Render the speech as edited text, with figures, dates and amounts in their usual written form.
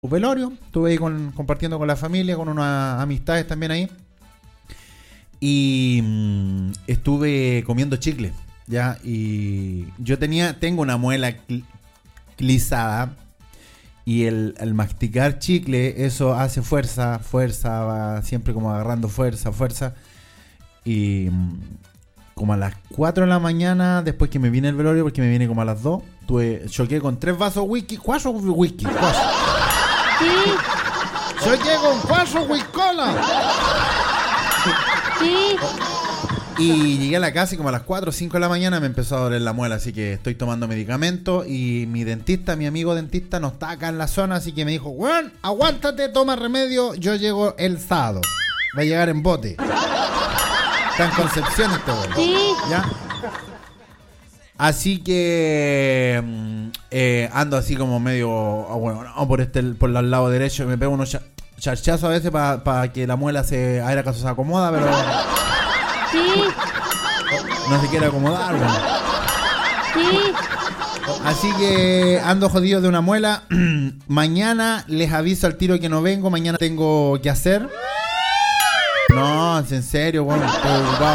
velorio. Estuve ahí compartiendo con la familia, con unas amistades también ahí. Y estuve comiendo chicle, ¿ya? Y yo tengo una muela clisada. Y el masticar chicle, eso hace fuerza, va siempre como agarrando fuerza. Y como a las 4 de la mañana, después que me vine el velorio, porque me vine como a las 2, choqué con 3 vasos whisky, 4 whisky. Sí. Choqué con 4 whiskola. Sí. Y llegué a la casa y como a las 4 o 5 de la mañana me empezó a doler la muela, así que estoy tomando medicamentos y mi amigo dentista no está acá en la zona, así que me dijo, weón, aguántate, toma remedio, yo llego el sábado. Va a llegar en bote. Está en Concepción este weón. Sí. ¿Ya? Así que ando así como medio, bueno, no, por el lado derecho, me pego unos charchazos a veces para que la muela a ver acaso se acomoda, pero... Sí. No se quiere acomodar, weón. Sí. Así que ando jodido de una muela. Mañana les aviso al tiro que no vengo. Mañana tengo que hacer. No, en serio, weón. Estoy ocupado.